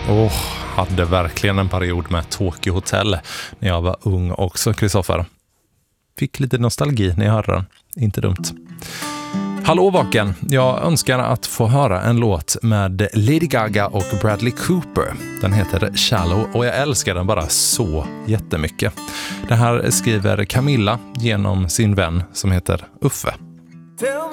Hade verkligen en period med Tokyo Hotel när jag var ung också, Kristoffer. Fick lite nostalgi när jag hörde den. Inte dumt. Hallå Vaken, jag önskar att få höra en låt med Lady Gaga och Bradley Cooper. Den heter Shallow och jag älskar den bara så jättemycket. Det här skriver Camilla genom sin vän som heter Uffe. Tell